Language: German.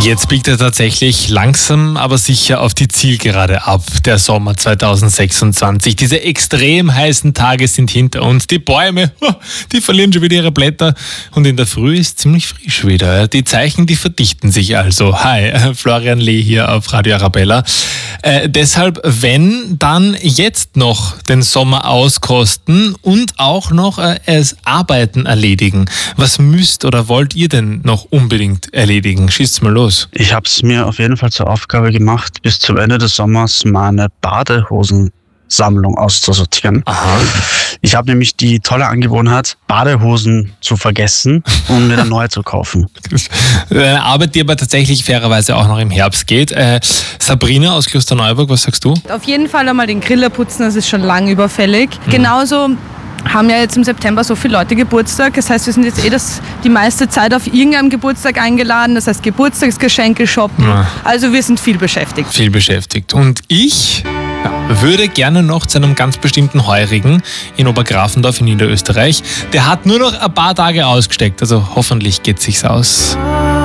Jetzt biegt er tatsächlich langsam, aber sicher auf die Zielgerade ab, der Sommer 2026. Diese extrem heißen Tage sind hinter uns. Die Bäume, die verlieren schon wieder ihre Blätter und in der Früh ist ziemlich frisch wieder. Die Zeichen, die verdichten sich also. Hi, Florian Lee hier auf Radio Arabella. Deshalb, wenn, dann jetzt noch den Sommer auskosten und auch noch es Arbeiten erledigen. Was müsst oder wollt ihr denn noch unbedingt erledigen? Schießt's mal los. Ich habe es mir auf jeden Fall zur Aufgabe gemacht, bis zum Ende des Sommers meine Badehosensammlung auszusortieren. Aha. Ich habe nämlich die tolle Angewohnheit, Badehosen zu vergessen und wieder neue zu kaufen. Eine Arbeit, die aber tatsächlich fairerweise auch noch im Herbst geht. Sabrina aus Klosterneuburg, was sagst du? Auf jeden Fall einmal den Griller putzen, das ist schon lang überfällig. Genauso haben ja jetzt im September so viele Leute Geburtstag. Das heißt, wir sind jetzt die meiste Zeit auf irgendeinem Geburtstag eingeladen. Das heißt, Geburtstagsgeschenke shoppen. Ja. Also wir sind viel beschäftigt. Viel beschäftigt. Und ich würde gerne noch zu einem ganz bestimmten Heurigen in Obergrafendorf in Niederösterreich. Der hat nur noch ein paar Tage ausgesteckt. Also hoffentlich geht es sich aus.